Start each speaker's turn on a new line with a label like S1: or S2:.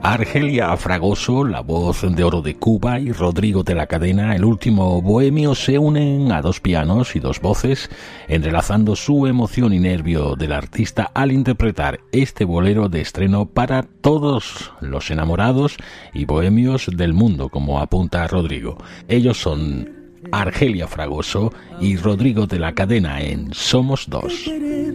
S1: Argelia Fragoso, la voz de oro de Cuba, y Rodrigo de la Cadena, el último bohemio, se unen a dos pianos y dos voces, entrelazando su emoción y nervio del artista al interpretar este bolero de estreno para todos los enamorados y bohemios del mundo, como apunta Rodrigo. Ellos son Argelia Fragoso y Rodrigo de la Cadena en Somos Dos.